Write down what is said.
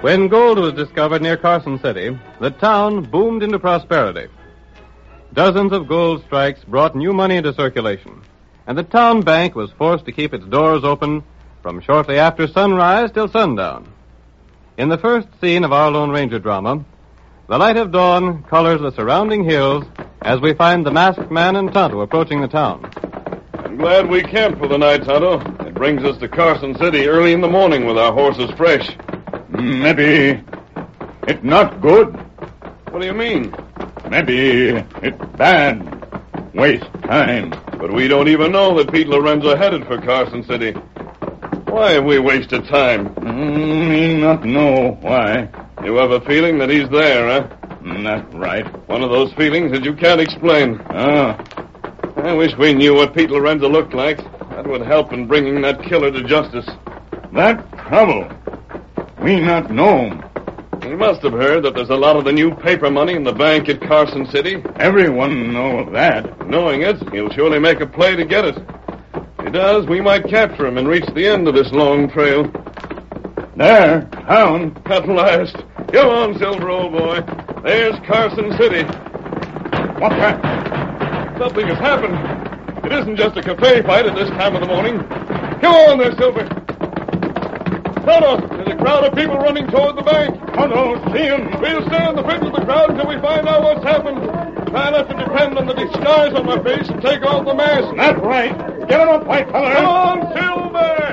When gold was discovered near Carson City, the town boomed into prosperity. Dozens of gold strikes brought new money into circulation, and the town bank was forced to keep its doors open from shortly after sunrise till sundown. In the first scene of our Lone Ranger drama, the light of dawn colors the surrounding hills as we find the masked man and Tonto approaching the town. I'm glad we camped for the night, Tonto. It brings us to Carson City early in the morning with our horses fresh. Maybe it's not good. What do you mean? Maybe it's bad. Waste time. But we don't even know that Pete Lorenzo headed for Carson City. Why have we wasted time? Me not know why. You have a feeling that he's there, huh? That's right. One of those feelings that you can't explain. Ah. I wish we knew what Pete Lorenzo looked like. That would help in bringing that killer to justice. That trouble. We not know. He must have heard that there's a lot of the new paper money in the bank at Carson City. Everyone know that. Knowing it, he'll surely make a play to get it. If he does, we might capture him and reach the end of this long trail. There, town. At last. Come on, Silver, old boy. There's Carson City. What's that? Something has happened. It isn't just a cafe fight at this time of the morning. Come on there, Silver. Tonto, there's a crowd of people running toward the bank. Tonto, see him. We'll stay in the fringe of the crowd until we find out what's happened. I'll have to depend on the disguise on my face and take off the mask. That's right. Get him up, white feller. Come on, Silver!